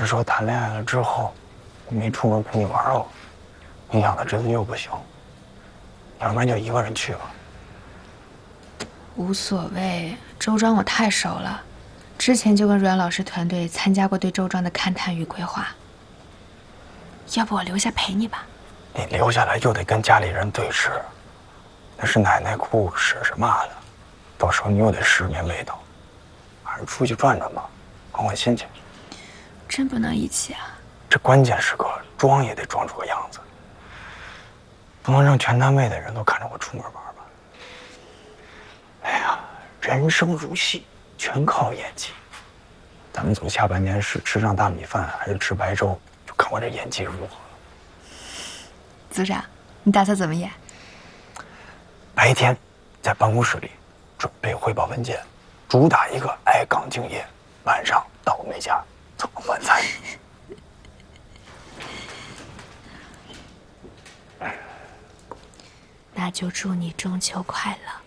是说谈恋爱了之后，我没出门陪你玩过，你养的侄子又不行，要不然就一个人去吧。 无所谓，周庄我太熟了，之前就跟阮老师团队参加过对周庄的勘探与规划。要不我留下陪你吧？ 你留下来又得跟家里人对峙，那是奶奶哭婶婶骂的，到时候你又得失眠味道，还是出去转转吧，换换心情。 真不能一起啊！ 这关键时刻装也得装出个样子，不能让全单位的人都看着我出门玩吧。哎呀，人生如戏，全靠演技。咱们组下半年是吃上大米饭还是吃白粥，就看我这演技如何。 组长，你打算怎么演？ 白天在办公室里准备汇报文件，主打一个爱岗敬业；晚上到我们家蹭饭菜。 那就祝你中秋快乐。